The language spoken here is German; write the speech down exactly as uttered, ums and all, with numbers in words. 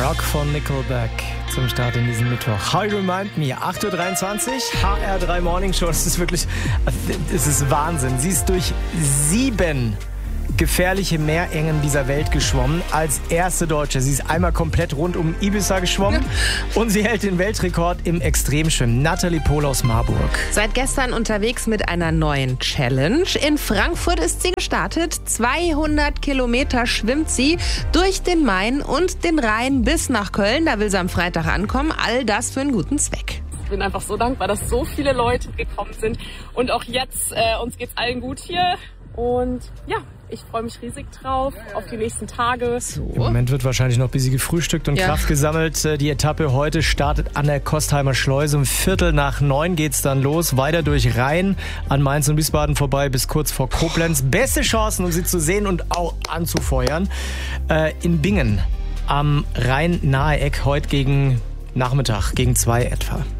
Rock von Nickelback zum Start in diesem Mittwoch. How You Remind Me, acht Uhr dreiundzwanzig, H R drei Morning Show. Das ist wirklich, es ist Wahnsinn. Sie ist durch sieben gefährliche Meerengen dieser Welt geschwommen. Als erste Deutsche. Sie ist einmal komplett rund um Ibiza geschwommen und sie hält den Weltrekord im Extremschwimmen. Nathalie Pohl aus Marburg. Seit gestern unterwegs mit einer neuen Challenge. In Frankfurt ist sie gestartet. zweihundert Kilometer schwimmt sie durch den Main und den Rhein bis nach Köln. Da will sie am Freitag ankommen. All das für einen guten Zweck. Ich bin einfach so dankbar, dass so viele Leute gekommen sind. Und auch jetzt, äh, uns geht's allen gut hier. Und ja, ich freue mich riesig drauf auf die nächsten Tage. So. Im Moment wird wahrscheinlich noch ein bisschen gefrühstückt und ja. Kraft gesammelt. Die Etappe heute startet an der Kostheimer Schleuse. Um Viertel nach neun geht's dann los. Weiter durch Rhein an Mainz und Wiesbaden vorbei bis kurz vor Koblenz. Beste Chancen, um sie zu sehen und auch anzufeuern. Äh, in Bingen am Rhein-Nahe-Eck heute gegen Nachmittag, gegen zwei etwa.